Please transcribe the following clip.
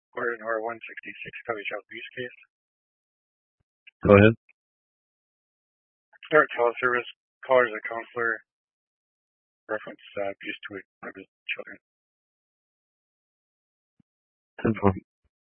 Or an R166 County Child Abuse case. Go ahead. Start teleservice. Caller is a counselor. Reference abuse to children.